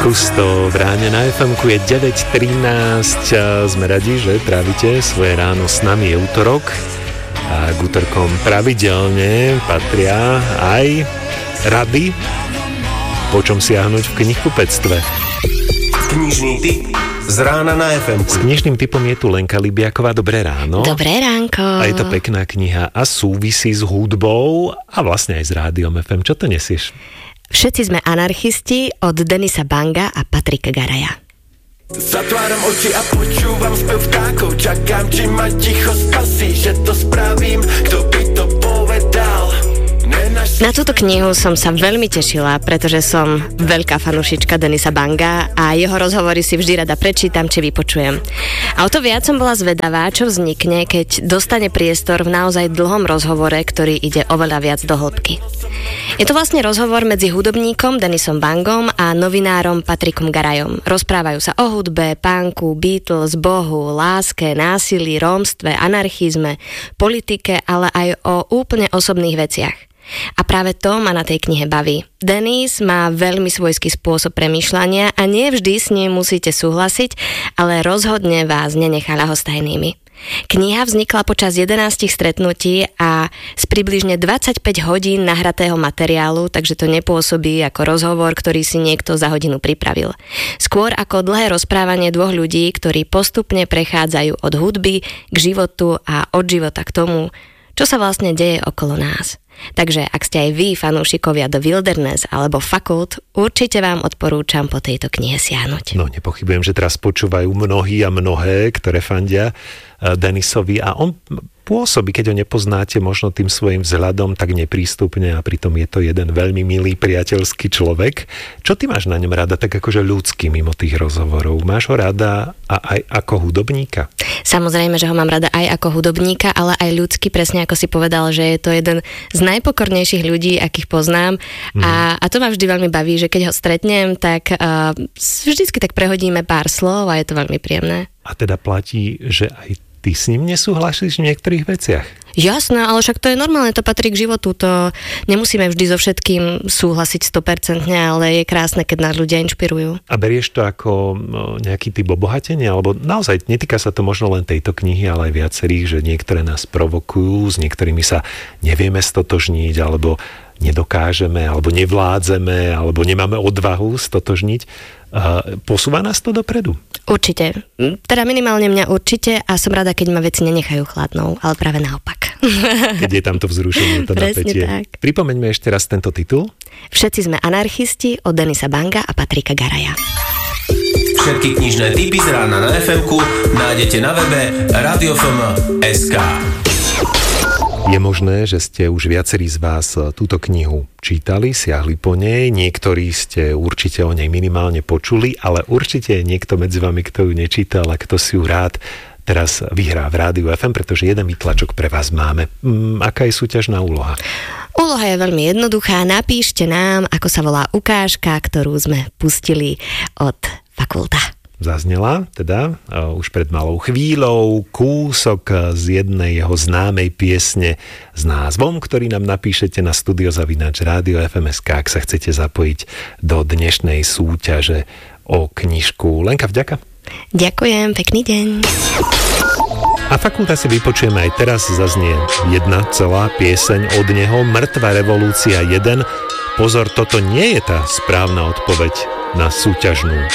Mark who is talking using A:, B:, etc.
A: Kusto v ráne na FM-ku je 9:13. Sme radi, že trávite svoje ráno s nami. Je útorok a k útorkom pravidelne patria aj rady, po čom siahnuť v knihkupectve.
B: Knižný tip z rána na FM.
A: S knižným tipom je tu Lenka Libiaková. Dobré ráno.
C: Dobré ránko.
A: A je to pekná kniha a súvisí s hudbou a vlastne aj s rádiom FM. Čo to nesieš?
C: Všetci sme anarchisti od Denisa Banga a Patrika Garaja.
D: Zatváram oči a počúvam spev vtákov. Čakám, či ma ticho spasí, že to spravím. Kto by to povedal?
C: Na túto knihu som sa veľmi tešila, pretože som veľká fanúšička Denisa Banga a jeho rozhovory si vždy rada prečítam či vypočujem. A o to viac som bola zvedavá, čo vznikne, keď dostane priestor v naozaj dlhom rozhovore, ktorý ide oveľa viac do hĺbky. Je to vlastne rozhovor medzi hudobníkom Denisom Bangom a novinárom Patrikom Garajom. Rozprávajú sa o hudbe, punku, Beatles, Bohu, láske, násilí, rómstve, anarchizme, politike, ale aj o úplne osobných veciach. A práve to ma na tej knihe baví. Denis má veľmi svojský spôsob premýšľania a nie vždy s ním musíte súhlasiť, ale rozhodne vás nenechá ľahostajnými. Kniha vznikla počas 11 stretnutí a z približne 25 hodín nahratého materiálu, takže to nepôsobí ako rozhovor, ktorý si niekto za hodinu pripravil. Skôr ako dlhé rozprávanie dvoch ľudí, ktorí postupne prechádzajú od hudby k životu a od života k tomu, čo sa vlastne deje okolo nás. Takže ak ste aj vy fanúšikovia The Wilderness alebo Fakult, určite vám odporúčam po tejto knihe siahnuť.
A: No, nepochybujem, že teraz počúvajú mnohí a mnohé, ktoré fandia Denisovi a on pôsobí, keď ho nepoznáte, možno tým svojim vzhľadom tak neprístupne a pritom je to jeden veľmi milý, priateľský človek. Čo ty máš na ňom rada, tak akože ľudský mimo tých rozhovorov? Máš ho rada a aj ako hudobníka?
C: Samozrejme, že ho mám rada aj ako hudobníka, ale aj ľudský, presne ako si povedal, že je to jeden z najpokornejších ľudí, akých poznám. A to ma vždy veľmi baví, že keď ho stretnem, tak vždycky tak prehodíme pár slov a je to veľmi príjemné.
A: A teda platí, že aj ty s ním nesúhlasíš v niektorých veciach?
C: Jasné, ale však to je normálne, to patrí k životu, to nemusíme vždy so všetkým súhlasiť 100%, ale je krásne, keď nás ľudia inšpirujú. A
A: berieš to ako nejaký typ obohatenia, alebo naozaj netýka sa to možno len tejto knihy, ale aj viacerých, že niektoré nás provokujú, s niektorými sa nevieme stotožniť, alebo nedokážeme, alebo nevládzeme, alebo nemáme odvahu stotožniť. Posúva nás to dopredu?
C: Určite. Teda minimálne mňa určite a som rada, keď ma veci nenechajú chladnou, ale práve naopak.
A: Keď je tam to vzrušenie, to napätie. Tak. Pripomeňme ešte raz tento titul.
C: Všetci sme anarchisti od Denisa Banga a Patrika Garaja.
B: Všetky knižné tipy z rána na FM-ku nájdete na webe radiofm.sk.
A: Je možné, že ste už viacerí z vás túto knihu čítali, siahli po nej, niektorí ste určite o nej minimálne počuli, ale určite je niekto medzi vami, kto ju nečítal a kto si ju rád teraz vyhrá v Rádiu FM, pretože jeden výtlačok pre vás máme. Aká je súťažná úloha?
C: Úloha je veľmi jednoduchá. Napíšte nám, ako sa volá ukážka, ktorú sme pustili od Fakulta.
A: Zaznela teda už pred malou chvíľou kúsok z jednej jeho známej piesne s názvom, ktorý nám napíšete na studio@radiofm.sk, ak sa chcete zapojiť do dnešnej súťaže o knižku. Lenka, vďaka.
C: Ďakujem, pekný deň.
A: A Fakulta si vypočujeme aj teraz, zaznie jedna celá pieseň od neho, Mŕtva revolúcia 1. Pozor, toto nie je tá správna odpoveď na súťažnú